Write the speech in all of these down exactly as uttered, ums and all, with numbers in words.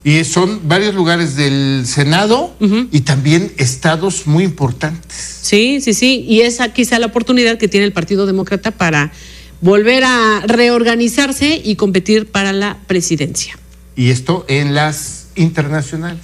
Y son varios lugares del Senado uh-huh. y también estados muy importantes. Sí, sí, sí. Y esa quizá la oportunidad que tiene el Partido Demócrata para volver a reorganizarse y competir para la presidencia. Y esto en las internacionales.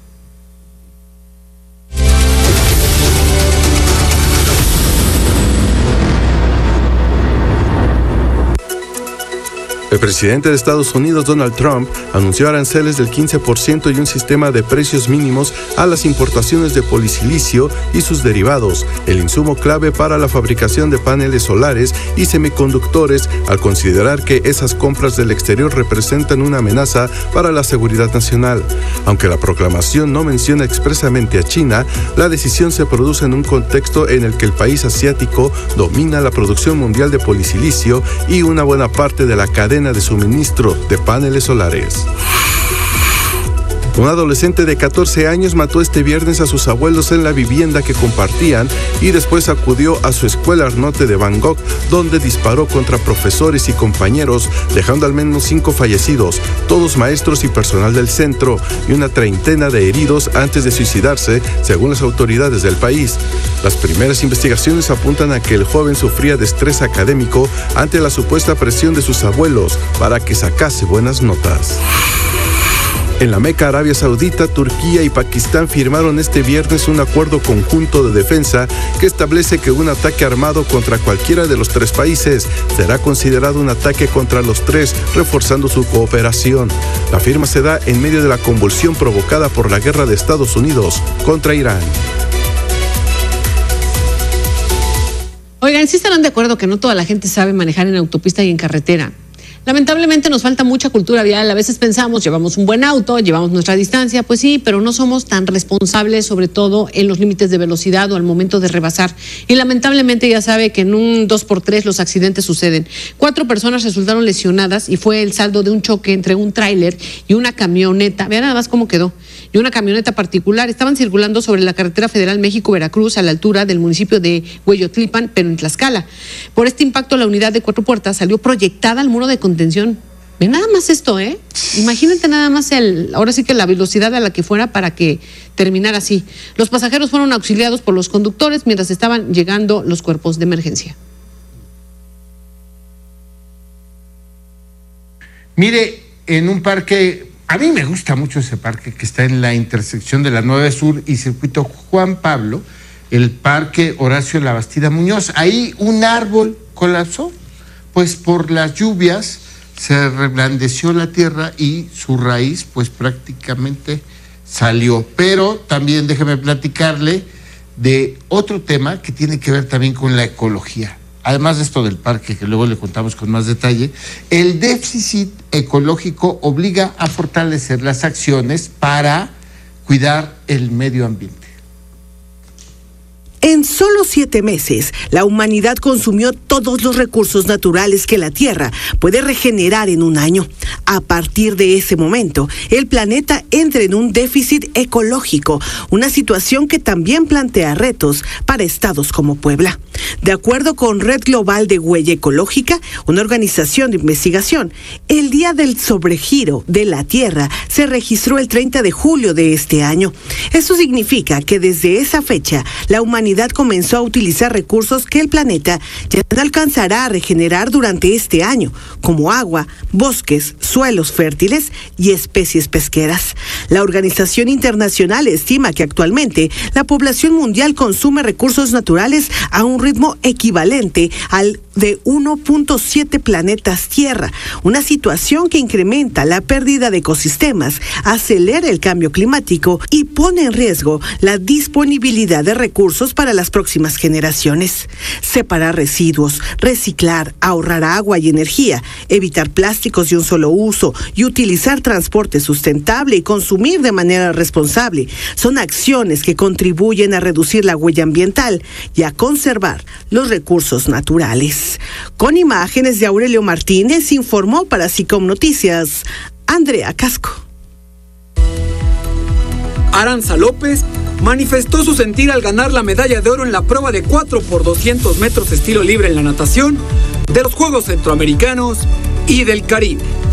El presidente de Estados Unidos, Donald Trump, anunció aranceles del quince por ciento y un sistema de precios mínimos a las importaciones de polisilicio y sus derivados, el insumo clave para la fabricación de paneles solares y semiconductores, al considerar que esas compras del exterior representan una amenaza para la seguridad nacional. Aunque la proclamación no menciona expresamente a China, la decisión se produce en un contexto en el que el país asiático domina la producción mundial de polisilicio y una buena parte de la cadena de suministro de paneles solares. Un adolescente de catorce años mató este viernes a sus abuelos en la vivienda que compartían y después acudió a su escuela al norte de Bangkok, donde disparó contra profesores y compañeros, dejando al menos cinco fallecidos, todos maestros y personal del centro, y una treintena de heridos antes de suicidarse, según las autoridades del país. Las primeras investigaciones apuntan a que el joven sufría de estrés académico ante la supuesta presión de sus abuelos para que sacase buenas notas. En la Meca, Arabia Saudita, Turquía y Pakistán firmaron este viernes un acuerdo conjunto de defensa que establece que un ataque armado contra cualquiera de los tres países será considerado un ataque contra los tres, reforzando su cooperación. La firma se da en medio de la convulsión provocada por la guerra de Estados Unidos contra Irán. Oigan, ¿sí estarán de acuerdo que no toda la gente sabe manejar en autopista y en carretera? Lamentablemente nos falta mucha cultura vial. A veces pensamos, llevamos un buen auto, llevamos nuestra distancia, pues sí, pero no somos tan responsables, sobre todo en los límites de velocidad o al momento de rebasar. Y lamentablemente ya sabe que en un dos por tres los accidentes suceden. Cuatro personas resultaron lesionadas y fue el saldo de un choque entre un tráiler y una camioneta. Vean nada más cómo quedó. Y una camioneta particular. Estaban circulando sobre la carretera federal México-Veracruz a la altura del municipio de Hueyotlipan, pero en Tlaxcala. Por este impacto, la unidad de cuatro puertas salió proyectada al muro de contención. Ve nada más esto, ¿eh? Imagínate nada más el, ahora sí que la velocidad a la que fuera para que terminara así. Los pasajeros fueron auxiliados por los conductores mientras estaban llegando los cuerpos de emergencia. Mire, en un parque, a mí me gusta mucho ese parque que está en la intersección de la nueve Sur y Circuito Juan Pablo, el Parque Horacio Labastida Muñoz. Ahí un árbol colapsó, pues por las lluvias se reblandeció la tierra y su raíz pues prácticamente salió. Pero también déjeme platicarle de otro tema que tiene que ver también con la ecología. Además de esto del parque, que luego le contamos con más detalle, el déficit ecológico obliga a fortalecer las acciones para cuidar el medio ambiente. En solo siete meses, la humanidad consumió todos los recursos naturales que la Tierra puede regenerar en un año. A partir de ese momento, el planeta entra en un déficit ecológico, una situación que también plantea retos para estados como Puebla. De acuerdo con Red Global de Huella Ecológica, una organización de investigación, el Día del Sobregiro de la Tierra se registró el treinta de julio de este año. Eso significa que desde esa fecha, la humanidad comenzó a utilizar recursos que el planeta ya no alcanzará a regenerar durante este año, como agua, bosques, suelos fértiles y especies pesqueras. La organización internacional estima que actualmente la población mundial consume recursos naturales a un ritmo equivalente al de uno punto siete planetas Tierra, una situación que incrementa la pérdida de ecosistemas, acelera el cambio climático y pone en riesgo la disponibilidad de recursos para las próximas generaciones. Separar residuos, reciclar, ahorrar agua y energía, evitar plásticos de un solo uso y utilizar transporte sustentable y consumir de manera responsable son acciones que contribuyen a reducir la huella ambiental y a conservar los recursos naturales. Con imágenes de Aurelio Martínez, informó para SICOM Noticias, Andrea Casco. Aranza López manifestó su sentir al ganar la medalla de oro en la prueba de cuatro por doscientos metros estilo libre en la natación de los Juegos Centroamericanos y del Caribe.